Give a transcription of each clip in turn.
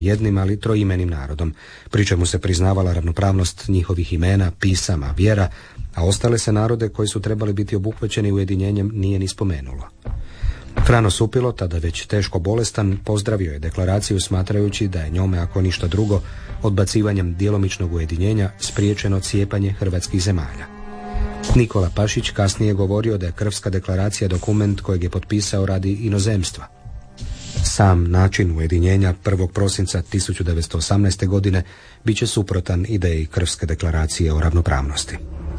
jednim, ali troimenim narodom, pri čemu se priznavala ravnopravnost njihovih imena, pisama, vjera, a ostale se narode koji su trebali biti obuhvaćeni ujedinjenjem nije ni spomenulo. Frano Supilo, tada već teško bolestan, pozdravio je deklaraciju smatrajući da je njome, ako ništa drugo, odbacivanjem djelomičnog ujedinjenja spriječeno cijepanje hrvatskih zemalja. Nikola Pašić kasnije govorio da je Krfska deklaracija dokument kojeg je potpisao radi inozemstva. Sam način ujedinjenja 1. prosinca 1918. godine bit će suprotan ideji Krfske deklaracije o ravnopravnosti.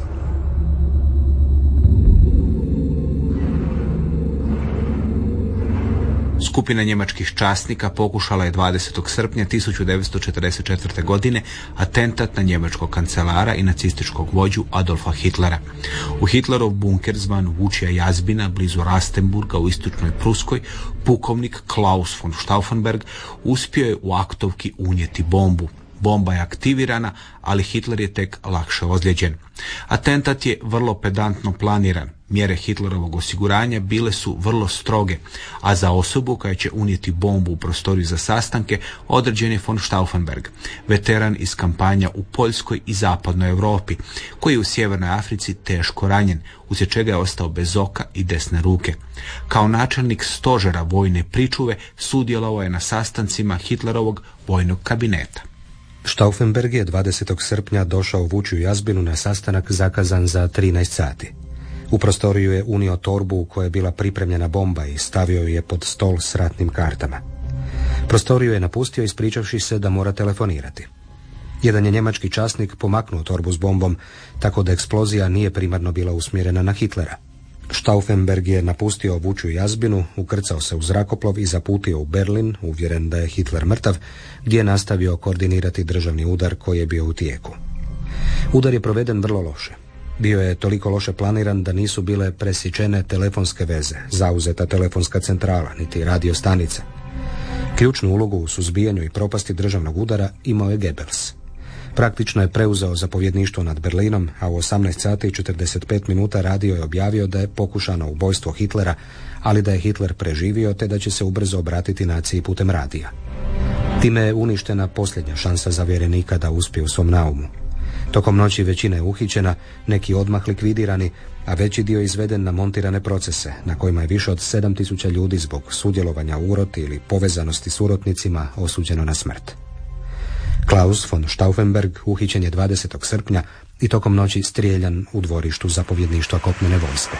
Skupina njemačkih časnika pokušala je 20. srpnja 1944. godine atentat na njemačkog kancelara i nacističkog vođu Adolfa Hitlera. U Hitlerov bunker zvan Vučija Jazbina blizu Rastenburga u istočnoj Pruskoj pukovnik Klaus von Stauffenberg uspio je u aktovki unijeti bombu. Bomba je aktivirana, ali Hitler je tek lakše ozlijeđen. Atentat je vrlo pedantno planiran. Mjere Hitlerovog osiguranja bile su vrlo stroge, a za osobu koja će unijeti bombu u prostoriju za sastanke određen je von Stauffenberg, veteran iz kampanja u Poljskoj i zapadnoj Europi, koji je u Sjevernoj Africi teško ranjen, uslijed čega je ostao bez oka i desne ruke. Kao načelnik stožera vojne pričuve sudjelovao je na sastancima Hitlerovog vojnog kabineta. Stauffenberg je 20. srpnja došao u Vučiju Jazbinu na sastanak zakazan za 13 sati. U prostoriju je unio torbu u kojoj je bila pripremljena bomba i stavio je pod stol s ratnim kartama. Prostoriju je napustio ispričavši se da mora telefonirati. Jedan je njemački časnik pomaknuo torbu s bombom, tako da eksplozija nije primarno bila usmjerena na Hitlera. Stauffenberg je napustio Vučiju Jazbinu, ukrcao se u zrakoplov i zaputio u Berlin, uvjeren da je Hitler mrtav, gdje je nastavio koordinirati državni udar koji je bio u tijeku. Udar je proveden vrlo loše. Bio je toliko loše planiran da nisu bile presječene telefonske veze, zauzeta telefonska centrala, niti radio stanica. Ključnu ulogu u suzbijanju i propasti državnog udara imao je Goebbels. Praktično je preuzeo zapovjedništvo nad Berlinom, a u 18 sati i 45 minuta radio je objavio da je pokušano ubojstvo Hitlera, ali da je Hitler preživio te da će se ubrzo obratiti naciji putem radija. Time je uništena posljednja šansa zavjerenika da uspije u svom naumu. Tokom noći većina je uhićena, neki odmah likvidirani, a veći dio izveden na montirane procese, na kojima je više od 7000 ljudi zbog sudjelovanja u uroti ili povezanosti s urotnicima osuđeno na smrt. Klaus von Stauffenberg uhićen je 20. srpnja i tokom noći strijeljan u dvorištu zapovjedništva kopnene vojske.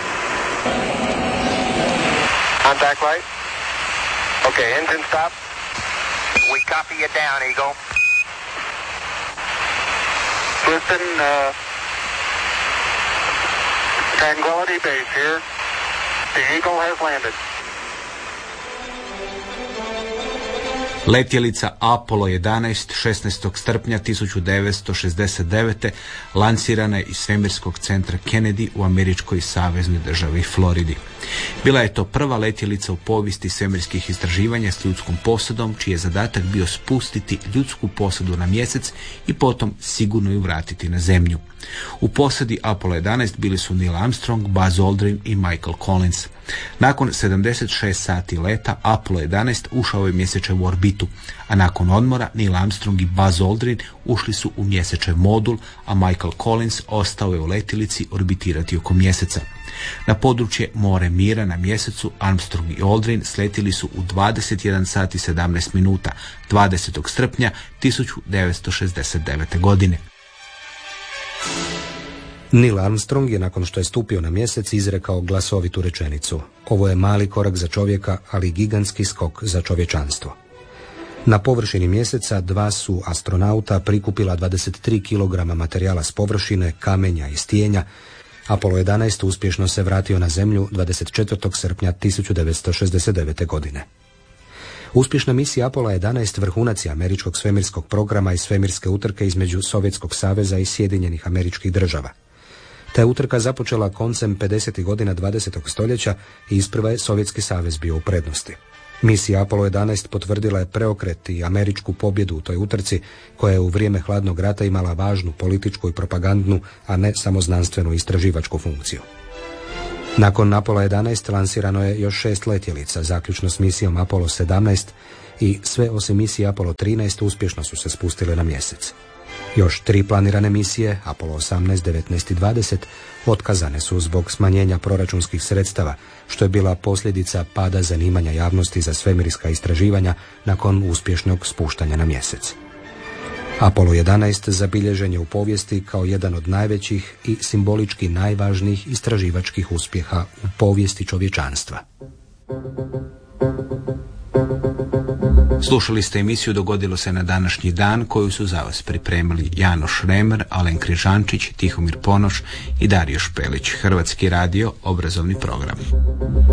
Contact light. Okay, engine stop. We copy you down, Eagle. Listen, Tranquility Base here. The Eagle has landed. Letjelica Apollo 11 16. srpnja 1969. lansirana je iz svemirskog centra Kennedy u američkoj saveznoj državi Floridi. Bila je to prva letjelica u povijesti svemirskih istraživanja s ljudskom posadom, čiji je zadatak bio spustiti ljudsku posadu na mjesec i potom sigurno ju vratiti na zemlju. U posadi Apollo 11 bili su Neil Armstrong, Buzz Aldrin i Michael Collins. Nakon 76 sati leta Apollo 11 ušao je u mjesečevu orbitu, a nakon odmora Neil Armstrong i Buzz Aldrin ušli su u mjesečev modul, a Michael Collins ostao je u letjelici orbitirati oko mjeseca. Na područje More Mira na mjesecu Armstrong i Aldrin sletjeli su u 21 sat i 17 minuta 20. srpnja 1969. godine. Neil Armstrong je nakon što je stupio na mjesec izrekao glasovitu rečenicu: "Ovo je mali korak za čovjeka, ali gigantski skok za čovječanstvo." Na površini mjeseca dva su astronauta prikupila 23 kg materijala s površine, kamenja i stijenja. Apollo 11 uspješno se vratio na zemlju 24. srpnja 1969. godine. Uspješna misija Apollo 11 vrhunac je američkog svemirskog programa i svemirske utrke između Sovjetskog saveza i Sjedinjenih Američkih Država. Ta je utrka započela koncem 50. godina 20. stoljeća i isprva je Sovjetski savez bio u prednosti. Misija Apollo 11 potvrdila je preokret i američku pobjedu u toj utrci, koja je u vrijeme hladnog rata imala važnu političku i propagandnu, a ne samo znanstvenu istraživačku funkciju. Nakon Apollo 11 lansirano je još 6 letjelica, zaključno s misijom Apollo 17, i sve osim misije Apollo 13 uspješno su se spustile na mjesec. Još 3 planirane misije, Apollo 18, 19 i 20, otkazane su zbog smanjenja proračunskih sredstava, što je bila posljedica pada zanimanja javnosti za svemirska istraživanja nakon uspješnog spuštanja na mjesec. Apollo 11 zabilježen je u povijesti kao jedan od najvećih i simbolički najvažnijih istraživačkih uspjeha u povijesti čovječanstva. Slušali ste emisiju Dogodilo se na današnji dan, koju su za vas pripremili Janoš Remer, Alen Križančić, Tihomir Ponoš i Dario Špelić. Hrvatski radio, obrazovni program.